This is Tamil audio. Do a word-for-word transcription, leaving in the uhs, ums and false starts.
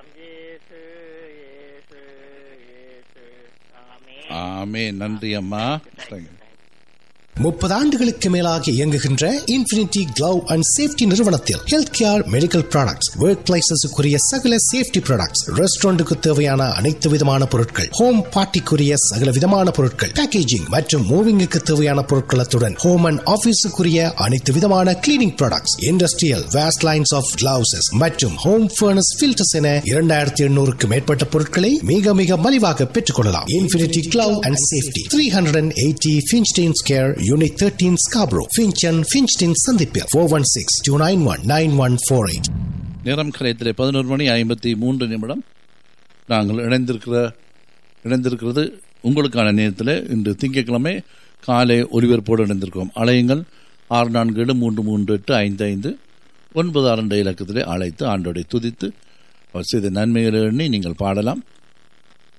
இயேசு இயேசு இயேசு. ஆமென். ஆமென். நன்றி அம்மா. முப்பது ஆண்டுகளுக்கு மேலாக இயங்குகின்ற இன்ஃபினிட்டி கிளவ் அண்ட் சேஃப்டி நிறுவனத்தில் health care, medical products, work பிளேசஸுக்குரிய சகல சேஃப்டி ப்ராடக்ட்ஸ், ரெஸ்டாரண்ட்டுக்கு தேவையான அனைத்து விதமான பொருட்கள், ஹோம் பார்ட்டிக்குரிய சகல விதமான பொருட்கள், பேக்கேஜிங் மற்றும் மூவிங்குக்கு தேவையான பொருட்களத்துடன் ஹோம் அண்ட் ஆபீஸுக்குரிய அனைத்து விதமான cleaning products, industrial waste lines of gloves மற்றும் ஹோம் ஃபர்னஸ் ஃபில்டர்ஸ் என இரண்டாயிரத்தி எண்ணூறுக்கு மேற்பட்ட பொருட்களை மிக மிக மலிவாக பெற்றுக் கொள்ளலாம். Infinity glove and safety, three hundred eighty ஃபின்ஸ்டீன் square, Unit thirteen Scarborough, Finch and Finchton Sandipia, four one six, two nine one, nine one four eight. நேரம் கலையத்திலே பதினோரு மணி ஐம்பத்தி மூன்று நிமிடம். நாங்கள் இணைந்திருக்கிற இணைந்திருக்கிறது உங்களுக்கான நேரத்தில் இன்று திங்கட்கிழமை காலை ஒலிபரப்போடு இணைந்திருக்கிறோம். அலையுங்கள் ஆறு நான்கு ஏழு மூன்று மூன்று எட்டு ஐந்து ஐந்து ஒன்பது ஆறு இலக்கத்திலே அழைத்து ஆண்டோடை துதித்து அவர் செய்த நன்மைகளை எண்ணி நீங்கள் பாடலாம்.